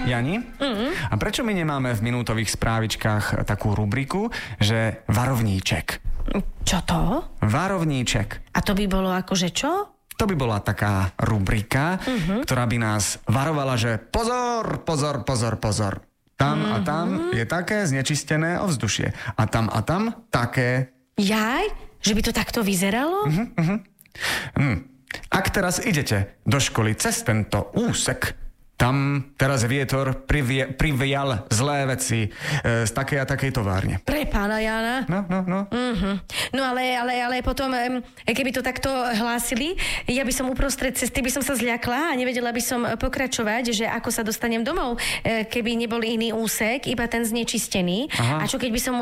Jani, a prečo my nemáme v minútových správičkách takú rubriku, že varovníček? Čo to? Varovníček. A to by bolo akože čo? To by bola taká rubrika, ktorá by nás varovala, že pozor, pozor, pozor, pozor. Tam a tam je také znečistené ovzdušie. A tam také. Jaj? Že by to takto vyzeralo? Ak teraz idete do školy cez tento úsek, tam teraz vietor privial zlé veci z takej a takej továrne. Pre pána Jána? No. No ale potom, keby to takto hlásili, ja by som uprostred cesty by som sa zľakla a nevedela by som pokračovať, že ako sa dostanem domov, keby nebol iný úsek, iba ten znečistený. Aha. A čo keď by som